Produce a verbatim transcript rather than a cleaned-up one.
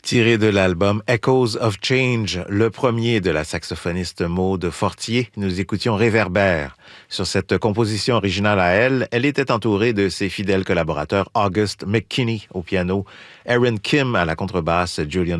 Tiré de l'album Echoes of Change, le premier de la saxophoniste Maude Fortier, nous écoutions Réverbère. Sur cette composition originale à elle, elle était entourée de ses fidèles collaborateurs August McKinney au piano, Aaron Kim à la contrebasse, Julian